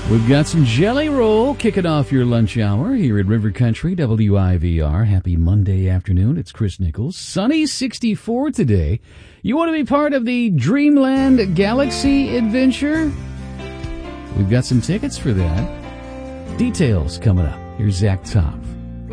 We've got some Jelly Roll kicking off your lunch hour here at River Country, WIVR. Happy Monday afternoon. It's Chris Nichols. Sunny 64 today. You want to be part of the Dreamland Galaxy adventure? We've got some tickets for that. Details coming up. Here's Zach Topp.